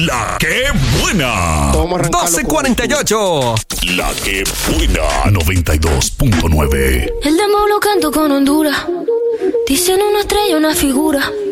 La que buena. 12:48. La que buena. 92.9. El demo lo canto con Honduras. Dicen una estrella, una figura.